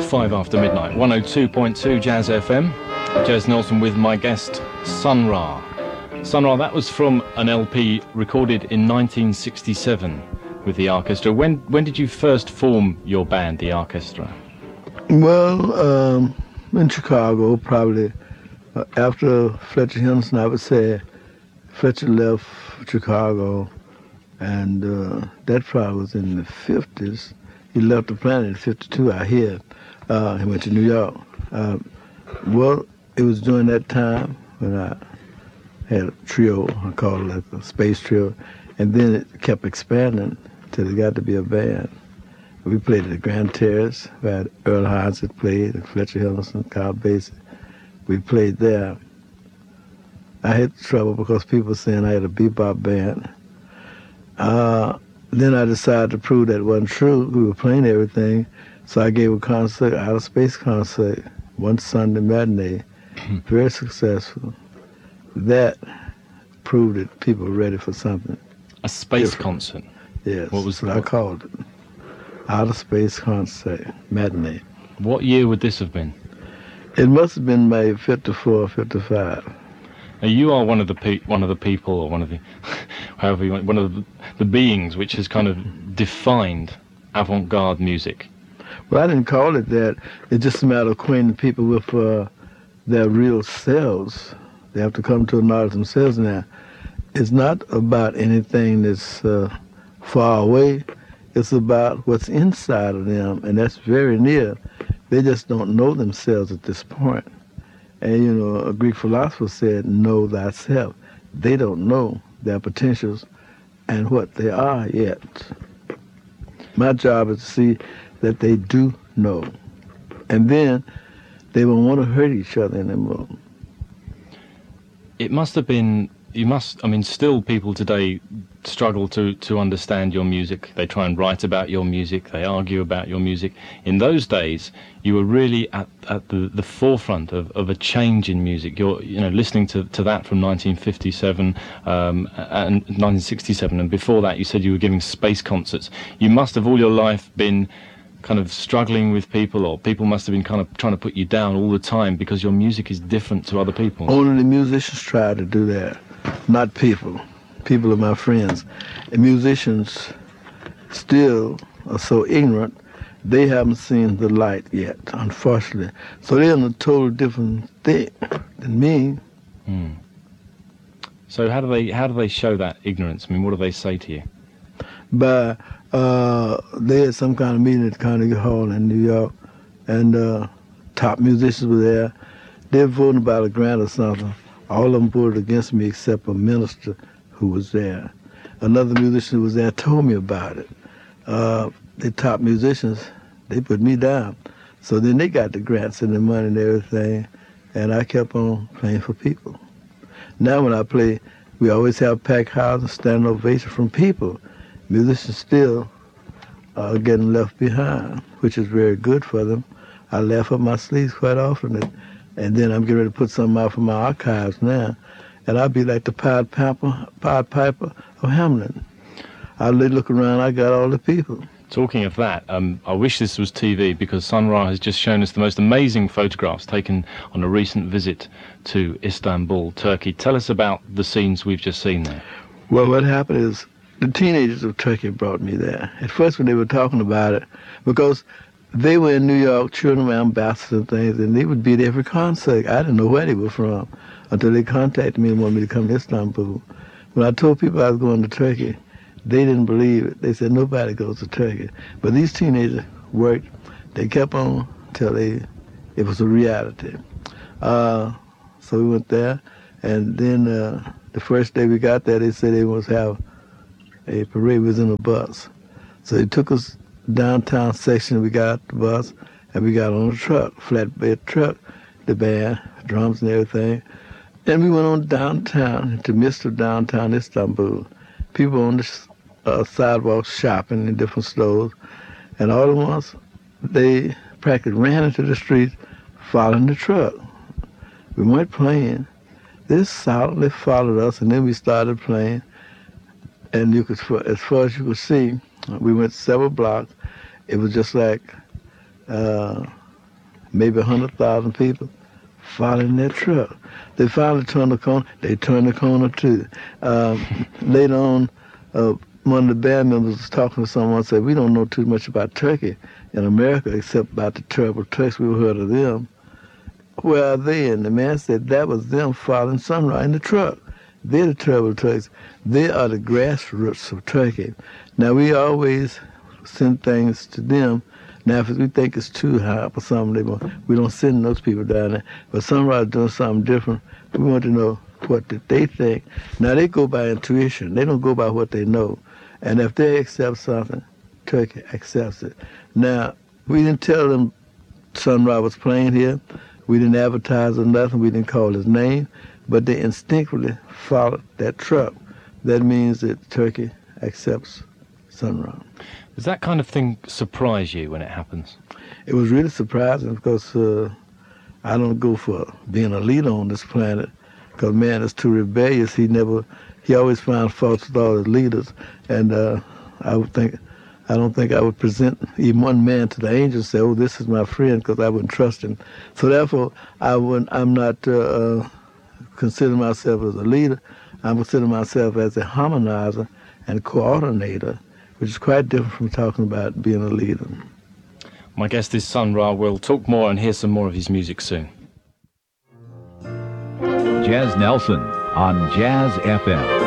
5 after midnight, 102.2 Jazz FM. Jez Nelson with my guest, Sun Ra. Sun Ra, that was from an LP recorded in 1967 with the orchestra. When did you first form your band, the orchestra? Well, in Chicago, probably after Fletcher Henderson, I would say Fletcher left Chicago, and that probably was in the 50s. He left the planet in 52, I hear. He went to New York. Well, it was during that time when I had a trio, I called it like a space trio, and then it kept expanding till it got to be a band. We played at the Grand Terrace, where Earl Hines had played, and Fletcher Henderson, Kyle Basie. We played there. I had trouble because people were saying I had a bebop band. Then I decided to prove that wasn't true. We were playing everything, so I gave a concert, outer space concert, one Sunday matinee, very successful. That proved that people were ready for something. A space different. concert? Yes, What was I called it. Outer space concert, matinee. What year would this have been? It must have been maybe 54, 55. Now, you are one of the people, or one of the, however you want, one of the beings which has kind of defined avant-garde music. Well, I didn't call it that. It's just a matter of acquainting people with their real selves. They have to come to acknowledge themselves now. It's not about anything that's far away. It's about what's inside of them, and that's very near. They just don't know themselves at this point. And, you know, a Greek philosopher said, know thyself. They don't know their potentials and what they are yet. My job is to see that they do know. And then they won't want to hurt each other anymore. It must have been, still people today struggle to understand your music. They try and write about your music. They argue about your music. In those days, you were really at the forefront of a change in music. You're listening to that from 1957 and 1967, and before that you said you were giving space concerts. You must have all your life been kind of struggling with people, or people must have been kind of trying to put you down all the time because your music is different to other people. Only the musicians try to do that, not people. People are my friends. And musicians still are so ignorant, they haven't seen the light yet, unfortunately. So they're in a total different thing than me. Mm. So how do they show that ignorance? I mean, what do they say to you? But they had some kind of meeting at Carnegie Hall in New York, and top musicians were there. They were voting about a grant or something. All of them voted against me except a minister who was there. Another musician who was there told me about it. The top musicians, they put me down. So then they got the grants and the money and everything, and I kept on playing for people. Now when I play, we always have packed houses, standing ovation from people. Musicians still are getting left behind, which is very good for them. I laugh up my sleeves quite often, and then I'm getting ready to put something out from my archives now, and I'll be like the Pied Piper of Hamelin. I look around, I got all the people. Talking of that, I wish this was TV, because Sun Ra has just shown us the most amazing photographs taken on a recent visit to Istanbul, Turkey. Tell us about the scenes we've just seen there. Well, what happened is the teenagers of Turkey brought me there. At first when they were talking about it, because they were in New York, children were ambassadors and things, and they would be at every concert. I didn't know where they were from until they contacted me and wanted me to come to Istanbul. When I told people I was going to Turkey, they didn't believe it. They said, nobody goes to Turkey. But these teenagers worked. They kept on till it was a reality. So we went there, and then the first day we got there, they said they must have a parade. We was in a bus. So they took us downtown section. We got out the bus, and we got on a truck, flatbed truck, the band, drums and everything. Then we went on downtown, into the midst of downtown Istanbul. People on the sidewalks shopping in different stores. And all at once, they practically ran into the streets following the truck. We weren't playing. They silently followed us, and then we started playing. And you could, as far as you could see, we went several blocks. It was just like maybe 100,000 people following that truck. They finally turned the corner. They turned the corner too. Later on, one of the band members was talking to someone and said, we don't know too much about Turkey in America except about the terrible Turks. We heard of them. Where are they? And the man said that was them following Sun Ra in the truck. They're the terrible Turks. They are the grassroots of Turkey. Now, we always send things to them. Now, if we think it's too high for something, we don't send those people down there. But Sun Ra is doing something different. We want to know what did they think. Now, they go by intuition. They don't go by what they know. And if they accept something, Turkey accepts it. Now, we didn't tell them Sun Ra was playing here. We didn't advertise or nothing. We didn't call his name. But they instinctively followed that truck. That means that Turkey accepts Sun Ra. Does that kind of thing surprise you when it happens? It was really surprising because I don't go for being a leader on this planet because man is too rebellious. He always found faults with all his leaders. And I don't think I would present even one man to the angels and say, oh, this is my friend, because I wouldn't trust him. So therefore, I'm not considering myself as a leader. I'm considering myself as a harmonizer and coordinator, which is quite different from talking about being a leader. My guest is Sun Ra. We'll talk more and hear some more of his music soon. Jazz Nelson on Jazz FM.